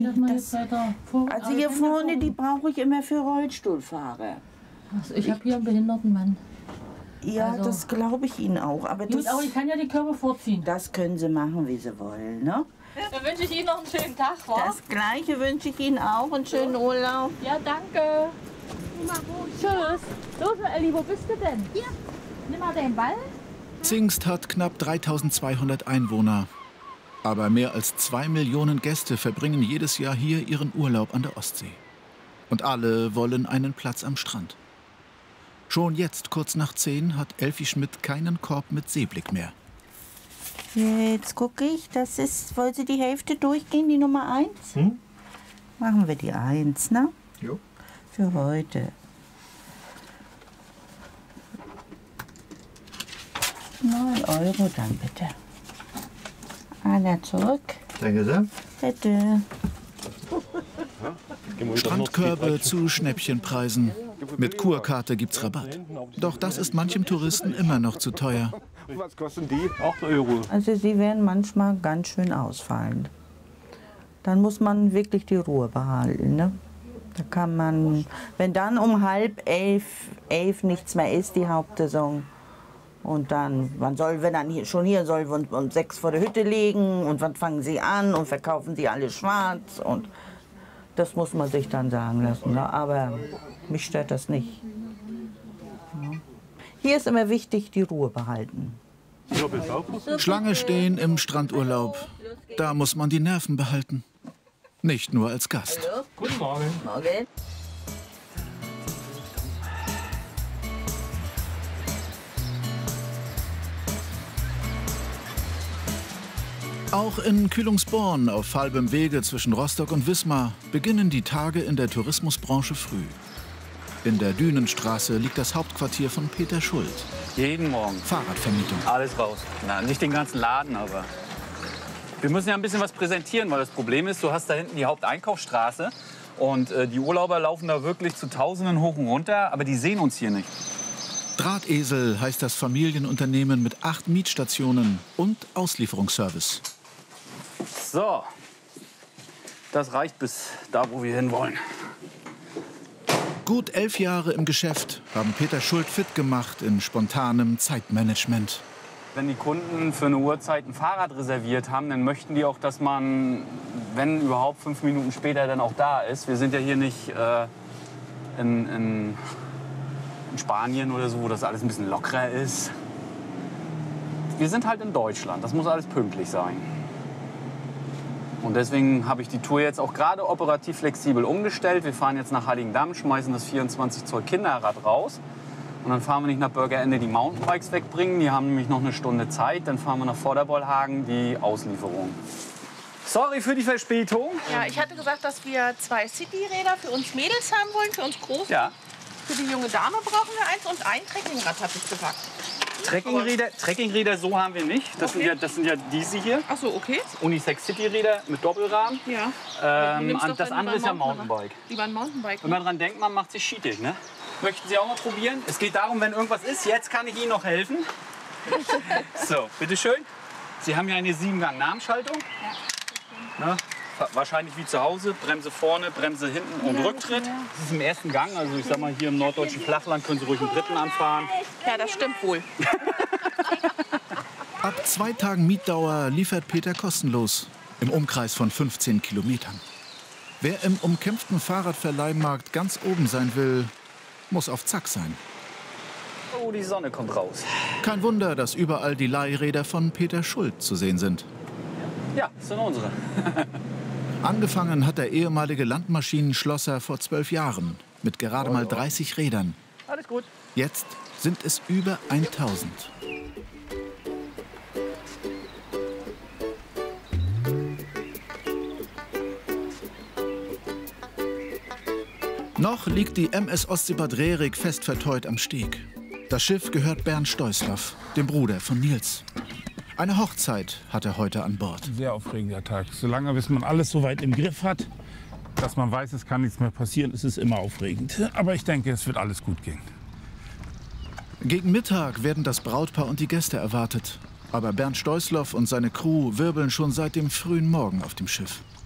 Also hier vorne, die brauche ich immer für Rollstuhlfahrer. Also ich habe hier einen behinderten Mann. Ja, Also, das glaube ich Ihnen auch. Aber gut, aber ich kann ja die Körper vorziehen. Das können Sie machen, wie Sie wollen, ne? Dann wünsche ich Ihnen noch einen schönen Tag, wa? Das Gleiche wünsche ich Ihnen auch, einen schönen Urlaub. Ja, danke. Tschüss. Los, Elli, wo bist du denn? Hier. Nimm mal den Ball. Zingst hat knapp 3200 Einwohner. Aber mehr als 2 Millionen Gäste verbringen jedes Jahr hier ihren Urlaub an der Ostsee. Und alle wollen einen Platz am Strand. Schon jetzt, kurz nach 10, hat Elfi Schmidt keinen Korb mit Seeblick mehr. Jetzt gucke ich, das ist, wollen Sie die Hälfte durchgehen, die Nummer 1? Machen wir die 1, ne? Jo. Für heute. 9 Euro dann bitte. Einer zurück. Danke sehr. Bitte. Strandkörbe zu Schnäppchenpreisen. Mit Kurkarte gibt's Rabatt. Doch das ist manchem Touristen immer noch zu teuer. Was kosten die? 8 Euro. Also sie werden manchmal ganz schön ausfallen. Dann muss man wirklich die Ruhe behalten, ne? Da kann man, wenn dann um 10:30, 11 nichts mehr ist, die Hauptsaison. Und dann, wenn dann hier sollen wir um 6 vor der Hütte liegen und wann fangen sie an und verkaufen sie alle schwarz und das muss man sich dann sagen lassen. Ne? Aber mich stört das nicht. Ja. Hier ist immer wichtig, die Ruhe behalten. Schlange stehen im Strandurlaub. Da muss man die Nerven behalten. Nicht nur als Gast. Hallo. Guten Morgen. Morgen. Auch in Kühlungsborn auf halbem Wege zwischen Rostock und Wismar beginnen die Tage in der Tourismusbranche früh. In der Dünenstraße liegt das Hauptquartier von Peter Schuld. Jeden Morgen. Fahrradvermietung. Alles raus. Na, nicht den ganzen Laden, aber wir müssen ja ein bisschen was präsentieren, weil das Problem ist, du hast da hinten die Haupteinkaufsstraße und die Urlauber laufen da wirklich zu Tausenden hoch und runter, aber die sehen uns hier nicht. Drahtesel heißt das Familienunternehmen mit 8 Mietstationen und Auslieferungsservice. So, das reicht bis da, wo wir hinwollen. Gut 11 Jahre im Geschäft haben Peter Schuld fit gemacht in spontanem Zeitmanagement. Wenn die Kunden für eine Uhrzeit ein Fahrrad reserviert haben, dann möchten die auch, dass man, wenn überhaupt 5 Minuten später dann auch da ist. Wir sind ja hier nicht in Spanien oder so, wo das alles ein bisschen lockerer ist. Wir sind halt in Deutschland, das muss alles pünktlich sein. Und deswegen habe ich die Tour jetzt auch gerade operativ flexibel umgestellt. Wir fahren jetzt nach Heiligendamm, schmeißen das 24 Zoll Kinderrad raus. Und dann fahren wir nicht nach Bürgerende die Mountainbikes wegbringen. Die haben nämlich noch eine Stunde Zeit. Dann fahren wir nach Vorderbollhagen die Auslieferung. Sorry für die Verspätung. Ja, ich hatte gesagt, dass wir 2 Cityräder für uns Mädels haben wollen, für uns Großen. Ja. Für die junge Dame brauchen wir eins und ein Trekkingrad, habe ich gesagt. Trekkingräder so haben wir nicht. Das, Okay. das sind ja diese hier. Ach so, okay. Unisex-City-Räder mit Doppelrahmen. Ja. Das andere ist ja Mountainbike. Lieber ein Mountainbike. Wenn man dran denkt, man macht sich schiedig, ne? Möchten Sie auch mal probieren? Es geht darum, wenn irgendwas ist, jetzt kann ich Ihnen noch helfen. So, bitteschön. Sie haben ja eine 7-Gang-Namenschaltung. Ja. Wahrscheinlich wie zu Hause. Bremse vorne, Bremse hinten und Rücktritt. Das ist im ersten Gang. Also ich sag mal, hier im norddeutschen Flachland können Sie ruhig einen dritten anfahren. Ja, das stimmt wohl. Ab 2 Tagen Mietdauer liefert Peter kostenlos im Umkreis von 15 Kilometern. Wer im umkämpften Fahrradverleihmarkt ganz oben sein will, muss auf Zack sein. Oh, die Sonne kommt raus. Kein Wunder, dass überall die Leihräder von Peter Schuld zu sehen sind. Ja, das sind unsere. Angefangen hat der ehemalige Landmaschinenschlosser vor 12 Jahren mit gerade mal 30 Rädern. Alles gut. Jetzt sind es über 1000. Noch liegt die MS Ostseebad Rerik fest verteut am Steg. Das Schiff gehört Bernd Stoisloff, dem Bruder von Nils. Eine Hochzeit hat er heute an Bord. Sehr aufregender Tag. Solange bis man alles so weit im Griff hat, dass man weiß, es kann nichts mehr passieren, ist es immer aufregend. Aber ich denke, es wird alles gut gehen. Gegen Mittag werden das Brautpaar und die Gäste erwartet. Aber Bernd Stoisloff und seine Crew wirbeln schon seit dem frühen Morgen auf dem Schiff.